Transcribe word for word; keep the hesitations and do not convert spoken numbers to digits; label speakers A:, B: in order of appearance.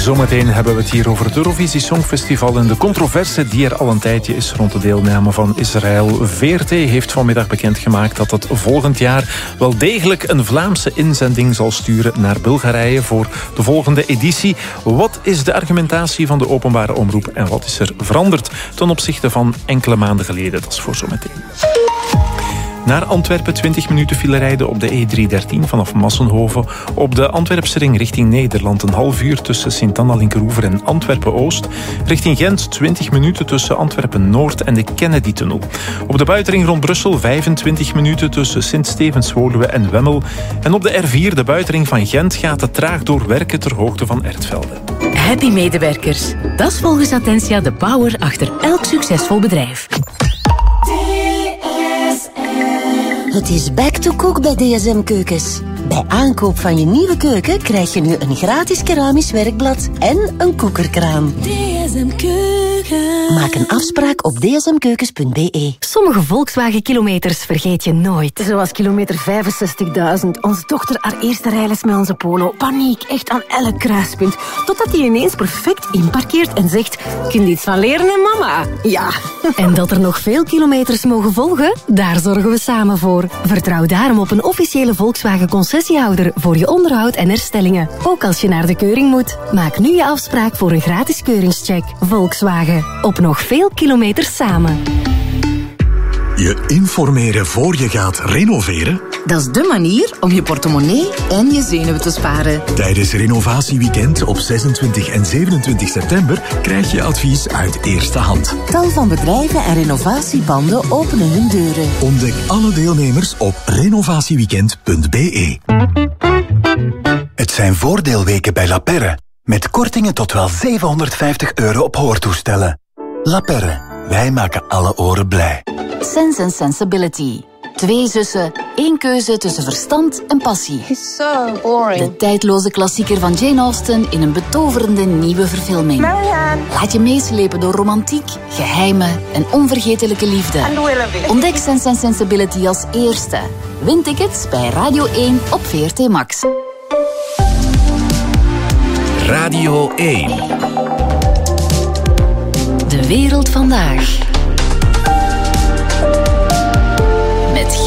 A: Zometeen hebben we het hier over het Eurovisie Songfestival en de controverse die er al een tijdje is rond de deelname van Israël. V R T heeft vanmiddag bekendgemaakt dat het volgend jaar wel degelijk een Vlaamse inzending zal sturen naar Bulgarije voor de volgende editie. Wat is de argumentatie van de openbare omroep en wat is er veranderd ten opzichte van enkele maanden geleden? Dat is voor zometeen. Naar Antwerpen twintig minuten file rijden op de E driehonderddertien vanaf Massenhoven. Op de Antwerpse ring richting Nederland een half uur tussen Sint-Anna-Linkeroever en Antwerpen-Oost. Richting Gent twintig minuten tussen Antwerpen-Noord en de Kennedy-tunnel. Op de buitenring rond Brussel vijfentwintig minuten tussen Sint-Stevens-Woluwe en Wemmel. En op de R vier, de buitenring van Gent, gaat het traag door werken ter hoogte van Ertvelde.
B: Happy medewerkers. Dat is volgens Attentia de power achter elk succesvol bedrijf.
C: Het is back to cook bij D S M Keukens. Bij aankoop van je nieuwe keuken krijg je nu een gratis keramisch werkblad en een koekerkraan. D S M Keukens. Maak een afspraak op d s m keukens punt b e.
B: Sommige Volkswagen-kilometers vergeet je nooit.
D: Zoals kilometer vijfenzestigduizend. Onze dochter haar eerste rijles met onze Polo. Paniek, echt aan elk kruispunt. Totdat hij ineens perfect inparkeert en zegt... Kun je iets van leren, hè, mama? Ja.
B: En dat er nog veel kilometers mogen volgen? Daar zorgen we samen voor. Vertrouw daarom op een officiële Volkswagen-concessiehouder voor je onderhoud en herstellingen. Ook als je naar de keuring moet. Maak nu je afspraak voor een gratis keuringscheck. Volkswagen. Op nog veel kilometers samen.
E: Je informeren voor je gaat renoveren?
F: Dat is dé manier om je portemonnee en je zenuwen te sparen.
E: Tijdens Renovatieweekend op zesentwintig en zevenentwintig september krijg je advies uit eerste hand.
C: Tal van bedrijven en renovatiebanden openen hun deuren.
E: Ontdek alle deelnemers op renovatieweekend punt b e. Het zijn voordeelweken bij La Perre. Met kortingen tot wel zevenhonderdvijftig euro op hoortoestellen. La Perre, wij maken alle oren blij.
F: Sense and Sensibility. Twee zussen, één keuze tussen verstand en passie.
G: It's so boring.
F: De tijdloze klassieker van Jane Austen in een betoverende nieuwe verfilming.
G: Marianne.
F: Laat je meeslepen door romantiek, geheimen en onvergetelijke liefde.
G: And Willoughby.
F: Ontdek Sense and Sensibility als eerste. Win tickets bij Radio één op V R T Max.
H: Radio één.
B: De wereld vandaag.